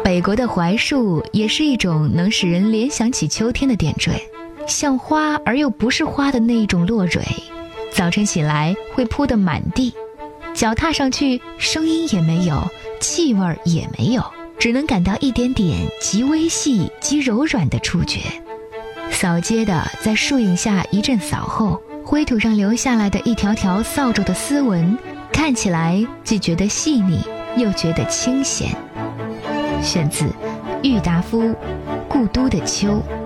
北国的槐树也是一种能使人联想起秋天的点缀，像花而又不是花的那一种落蕊，早晨起来会铺得满地，脚踏上去声音也没有，气味也没有，只能感到一点点极微细极柔软的触觉。扫街的在树影下一阵扫后，灰土上留下来的一条条扫帚的丝纹，看起来既觉得细腻又觉得清闲。选自郁达夫《故都的秋》。